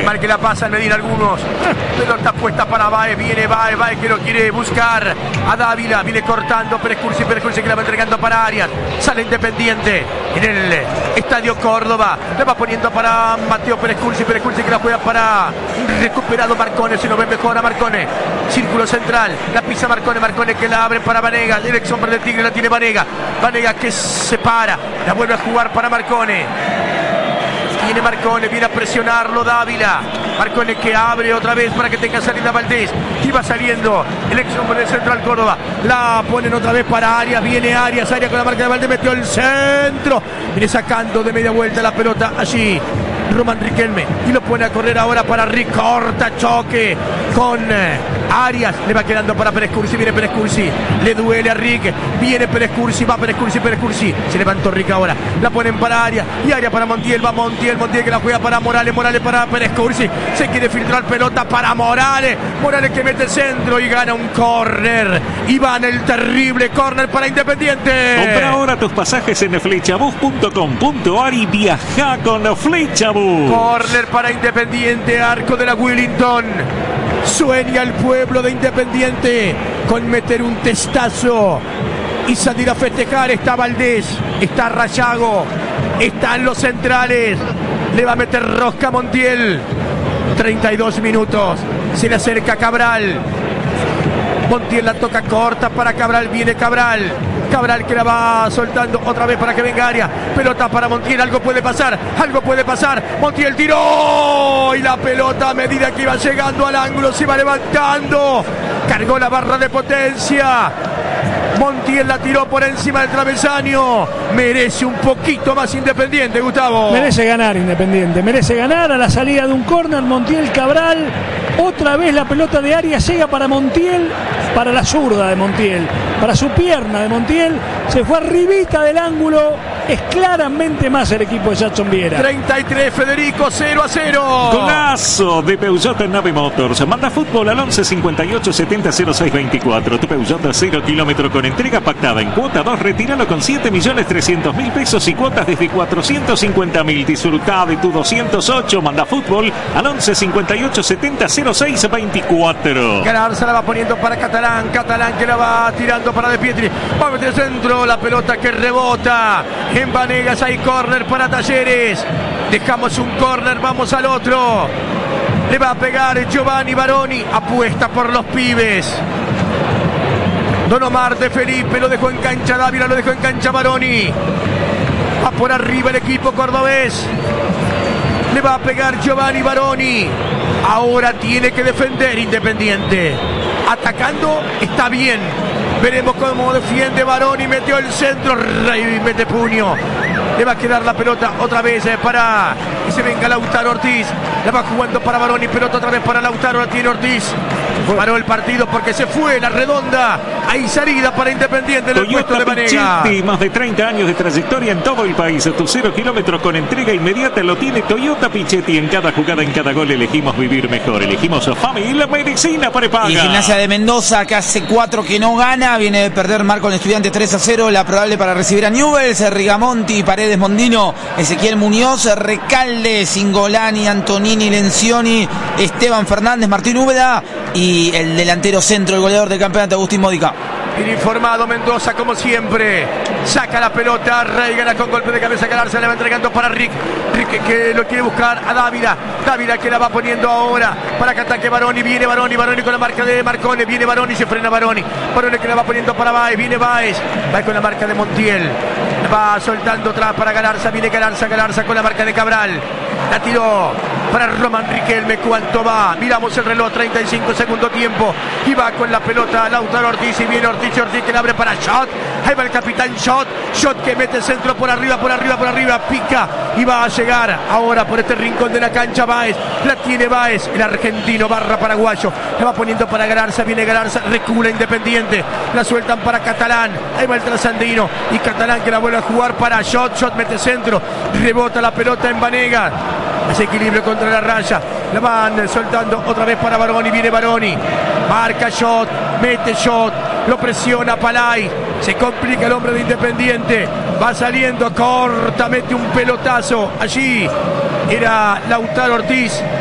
Mal que la pasan, Medina algunos. Pelota puesta para Baez. Viene Baez que lo quiere buscar a Dávila. Viene cortando Pérez Cursi que la va entregando para Arias. Sale Independiente en el Estadio Córdoba. Le va poniendo para Mateo Pérez Cursi que la juega para recuperado Marcone. Se lo ve mejor a Marcone. Círculo central. La pisa Marcone que la abre para Vanega. El hombre del Tigre la tiene Vanega que se para. La vuelve a jugar para Marcone. Viene Marcone, viene a presionarlo Dávila. Marcone que abre otra vez para que tenga salida Valdés. Y va saliendo el ex hombre del Central Córdoba. La ponen otra vez para Arias. Viene Arias con la marca de Valdés. Metió el centro. Viene sacando de media vuelta la pelota allí Román Riquelme. Y lo pone a correr ahora para Rick. Corta choque con Arias. Le va quedando para Pérez Cursi. Viene Pérez Cursi. Le duele a Rick. Viene Pérez Cursi. Va Pérez Cursi. Se levantó Rick ahora. La ponen para Arias. Y Arias para Montiel. Va Montiel que la juega para Morales para Pérez Cursi. Se quiere filtrar pelota para Morales que mete el centro y gana un córner. Iván, el terrible córner para Independiente. Compra ahora tus pasajes en flechabus.com.ar y viaja con Flechabus. Córner para Independiente, arco de la Willington. Sueña el pueblo de Independiente con meter un testazo y salir a festejar. Está Valdés, está Rayago, están los centrales. Le va a meter rosca Montiel. 32 minutos. Se le acerca Cabral. Montiel la toca corta para Cabral. Viene Cabral que la va soltando otra vez para que venga Arias. Pelota para Montiel. Algo puede pasar. Montiel tiró. Y la pelota, a medida que iba llegando al ángulo, se iba levantando. Cargó la barra de potencia. Montiel la tiró por encima del travesaño. Merece un poquito más Independiente, Gustavo. Merece ganar Independiente. Merece ganar a la salida de un córner. Montiel Cabral. Otra vez la pelota de Arias llega para Montiel. Para la zurda de Montiel. Para su pierna de Montiel. Se fue arribita del ángulo. Es claramente más el equipo de Jackson Viera. 33, Federico, 0-0. Golazo de Peugeot en Nave Motors. Manda fútbol al 11 58 70 06 24. Tu Peugeot a 0 kilómetro con entrega pactada en cuota 2. Retíralo con 7.300.000 pesos y cuotas desde 450.000. Disfruta de tu 208. Manda fútbol al 11 58 70 06 24. Galarza la va poniendo para Catalán que la va tirando para De Pietri. Va a meter el centro, la pelota que rebota en Vanegas. Hay córner para Talleres. Dejamos un córner, vamos al otro. Le va a pegar Giovanni Baroni. Apuesta por los pibes. Don Omar de Felipe lo dejó en cancha. Dávila lo dejó en cancha Baroni. Va por arriba el equipo cordobés. Le va a pegar Giovanni Baroni. Ahora tiene que defender Independiente. Atacando está bien. Veremos cómo defiende Baroni. Metió el centro. Rey mete puño. Le va a quedar la pelota otra vez para que se venga Lautaro Ortiz. La va jugando para Baroni. Pelota otra vez para Lautaro. La tiene Ortiz. Paró el partido porque se fue la redonda. Hay salida para Independiente en el puesto de Vanega. Pichetti, más de 30 años de trayectoria en todo el país. Tu 0 kilómetros con entrega inmediata lo tiene Toyota Pichetti. En cada jugada, en cada gol elegimos vivir mejor. Elegimos Familia Medicina Prepaga. Y Gimnasia de Mendoza, que hace 4 que no gana. Viene de perder Marco en Estudiantes 3-0. La probable para recibir a Newell's. Rigamonti, Paredes, Mondino, Ezequiel Muñoz, Recalde, Singolani, Antonini, Lencioni, Esteban Fernández, Martín Úbeda y el delantero centro, el goleador del campeonato, Agustín Módica. Bien informado Mendoza, como siempre. Saca la pelota, Rey gana con golpe de cabeza. Galarza le va entregando para Rick que lo quiere buscar a Dávila. Dávila que la va poniendo ahora para que ataque Baroni. Viene Baroni con la marca de Marcone. Viene Baroni, se frena Baroni que la va poniendo para Baez. Viene Baez con la marca de Montiel. Va soltando atrás para Galarza. Viene Galarza con la marca de Cabral. La tiró para Román Riquelme. ¿Cuánto va? Miramos el reloj, 35 segundo tiempo. Y va con la pelota Lautaro Ortiz. Y viene Ortiz que la abre para Schott. Ahí va el capitán Schott que mete el centro por arriba. Pica y va a llegar ahora por este rincón de la cancha Baez. La tiene Baez, el argentino barra paraguayo. La va poniendo para Galarza. Viene Galarza, recula Independiente. La sueltan para Catalán. Ahí va el trasandino. Y Catalán que la vuelve a jugar para Schott. Schott mete centro. Rebota la pelota en Vanega. Hace equilibrio contra la raya. La van soltando otra vez para Baroni. Viene Baroni. Marca Schott. Mete Schott. Lo presiona Palay. Se complica el hombre de Independiente. Va saliendo. Corta. Mete un pelotazo. Allí era Lautaro Ortiz.